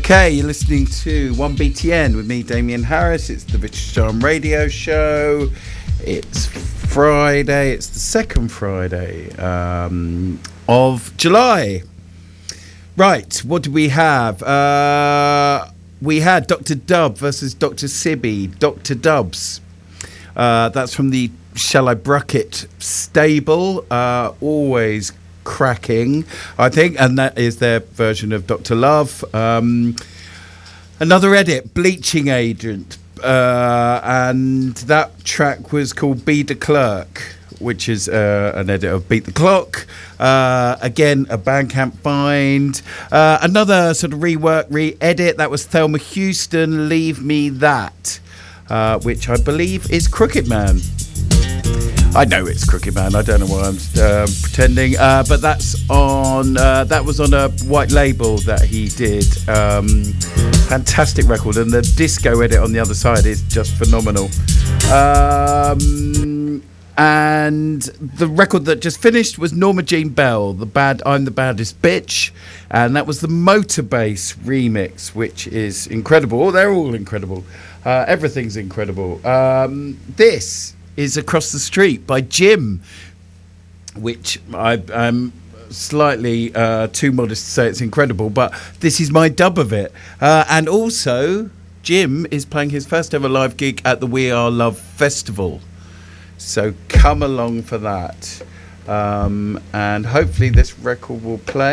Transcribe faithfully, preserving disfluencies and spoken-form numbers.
Okay, you're listening to one B T N with me, Damien Harris. It's the Richard John Radio Show. It's Friday. It's the second Friday um, of July. Right, what did we have? Uh, we had Doctor Dub versus Doctor Sibby. Doctor Dubs. Uh, that's from the Shall I Brucket stable. Uh, always cracking, I think, and that is their version of Doctor Love. Um, another edit, Bleaching Agent, uh, and that track was called Be the Clerk, which is uh, an edit of Beat the Clock. Uh, again, a Bandcamp find. Uh, another sort of rework, re-edit, that was Thelma Houston, Leave Me That, uh, which I believe is Crooked Man. I know it's Crooked Man. I don't know why I'm um, pretending, uh, but that's on. Uh, that was on a white label that he did. Um, fantastic record, and the disco edit on the other side is just phenomenal. Um, and the record that just finished was Norma Jean Bell, the bad. I'm the Baddest Bitch, and that was the Motorbase remix, which is incredible. Oh, they're all incredible. Uh, everything's incredible. Um, this. Is Across the Street by Jim, which I, I'm slightly uh, too modest to say it's incredible, but this is my dub of it. Uh, and also, Jim is playing his first ever live gig at the We Are Love Festival. So come along for that. Um, and hopefully this record will play.